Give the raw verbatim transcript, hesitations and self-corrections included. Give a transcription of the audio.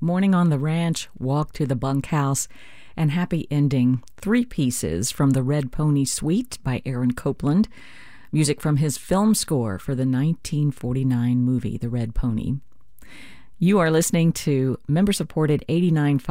Morning on the Ranch, Walk to the Bunkhouse, and Happy Ending, three pieces from the Red Pony Suite by Aaron Copland, music from his film score for the nineteen forty-nine movie The Red Pony. You are listening to member-supported eighty-nine point five